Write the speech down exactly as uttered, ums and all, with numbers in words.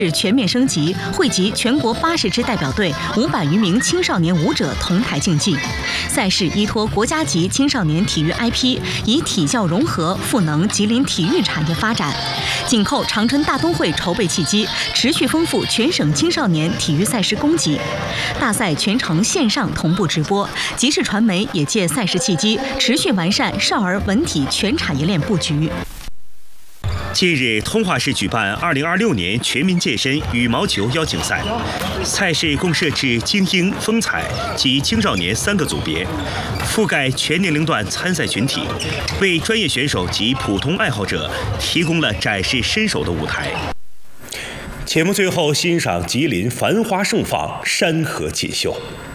全面升级，汇集全国八十支代表队、五百余名青少年舞者同台竞技。赛事依托国家级青少年体育 I P， 以体教融合赋能吉林体育产业发展。紧扣长春大冬会筹备契机，持续丰富全省青少年体育赛事供给。大赛全程线上同步直播，吉视传媒也借赛事契机，持续完善少儿文体全产业链布局。 近日，通化市举办二零二六年全民健身羽毛球邀请赛，赛事共设置精英、风采及青少年三个组别，覆盖全年龄段参赛群体，为专业选手及普通爱好者提供了展示身手的舞台。节目最后欣赏吉林繁花盛放，山河锦绣。